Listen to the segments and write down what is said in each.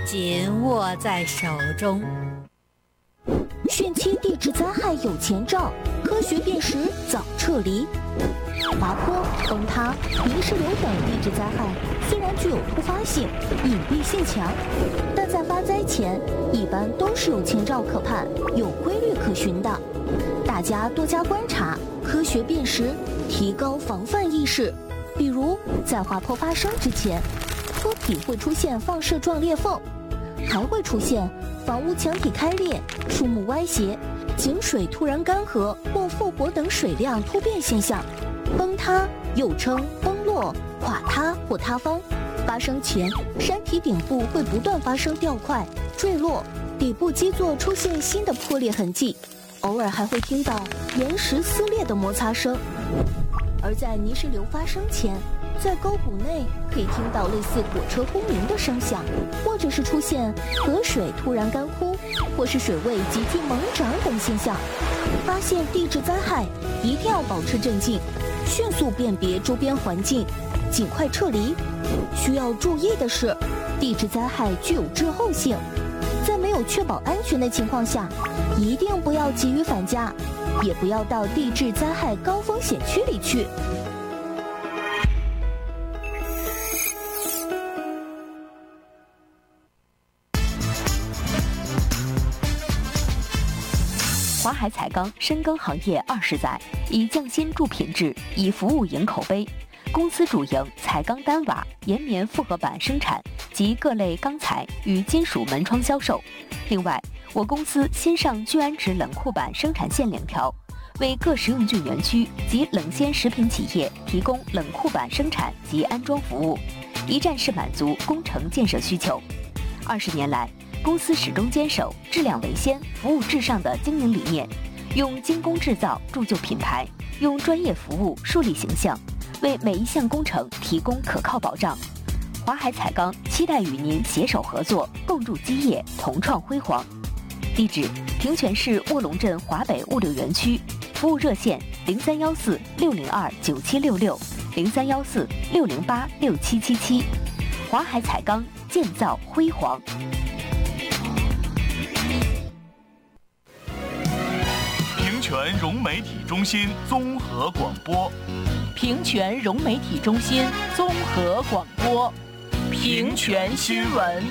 紧握在手中。 汛期地质灾害有前兆，科学辨识早撤离。滑坡、崩塌、泥石流等地质灾害虽然具有突发性、隐蔽性强，但在发灾前一般都是有前兆可盼、有规律可循的。大家多加观察，科学辨识，提高防范意识。比如在滑坡发生之前，坡体会出现放射状裂缝，还会出现房屋墙体开裂、树木歪斜、井水突然干涸或复活等水量突变现象。崩塌又称崩落、垮塌或塌方，发生前山体顶部会不断发生掉块、坠落，底部基座出现新的破裂痕迹，偶尔还会听到岩石撕裂的摩擦声。而在泥石流发生前，在沟谷内可以听到类似火车轰鸣的声响，或者是出现河水突然干枯，或是水位急剧猛涨等现象。发现地质灾害，一定要保持镇静，迅速辨别周边环境，尽快撤离。需要注意的是，地质灾害具有滞后性，在没有确保安全的情况下，一定不要急于返家，也不要到地质灾害高风险区里去。 华海彩钢深耕行业20载，以匠心铸品质，以服务赢口碑。公司主营彩钢单瓦、岩棉复合板生产及各类钢材与金属门窗销售。另外，我公司新上聚氨酯冷库板生产线2条，为各食用菌园区及冷鲜食品企业提供冷库板生产及安装服务，一站式满足工程建设需求。20年来，公司始终坚守质量为先、服务至上的经营理念，用精工制造铸就品牌，用专业服务树立形象，为每一项工程提供可靠保障。华海彩钢期待与您携手合作，共筑基业，同创辉煌。地址：平泉市卧龙镇华北物流园区，服务热线0314-602-9766，0314-608-6777。华海彩钢，建造辉煌。 平泉融媒体中心综合广播， 平泉融媒体中心综合广播， 平泉新闻。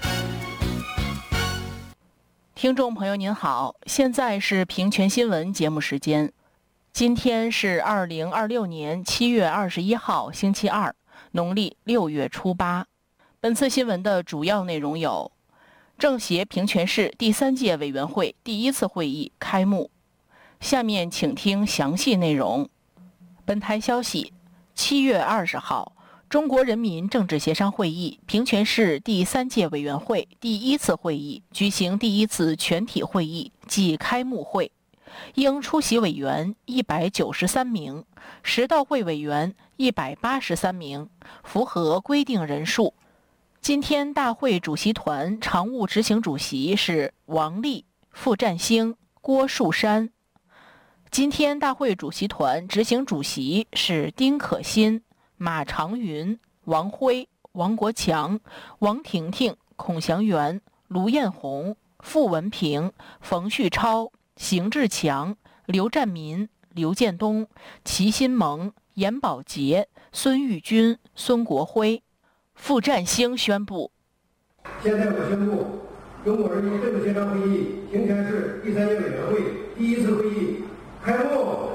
听众朋友您好，现在是平泉新闻节目时间。今天是2026年7月21号星期二，农历6月初8。本次新闻的主要内容有：政协平泉市第3届委员会第1次会议开幕。下面请听详细内容。本台消息，7月20号，中国人民政治协商会议平泉市第3届委员会第1次会议举行第1次全体会议暨开幕会，应出席委员193名，实到会委员183名，符合规定人数。今天大会主席团常务执行主席是王丽、傅占兴、郭树山。今天大会主席团执行主席是丁可欣、马长云、王辉、王国强、王婷婷、孔祥元、卢艳红、傅文平、冯旭超、邢志强、刘占民、刘建东、齐新萌、严宝杰、孙玉军、孙国辉。傅占兴宣布： 现在我宣布，中国人民政治协商会议平泉市第3届委员会第1次会议开幕。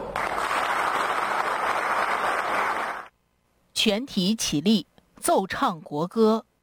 全体起立，奏唱国歌。